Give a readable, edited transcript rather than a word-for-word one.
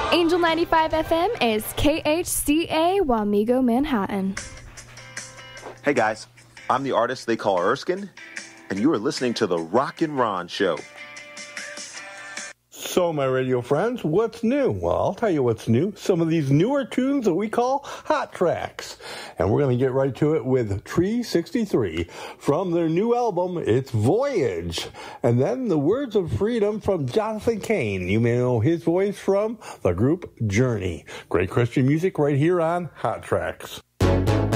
Angel 95 FM is KHCA Wamego, Manhattan. Hey guys, I'm the artist they call Erskine, and you are listening to The Rock and Ron Show. So, my radio friends, what's new? Well, I'll tell you what's new. Some of these newer tunes that we call hot tracks. And we're going to get right to it with Tree 63 from their new album, It's Voyage. And then The Words of Freedom from Jonathan Cain. You may know his voice from the group Journey. Great Christian music right here on Hot Tracks.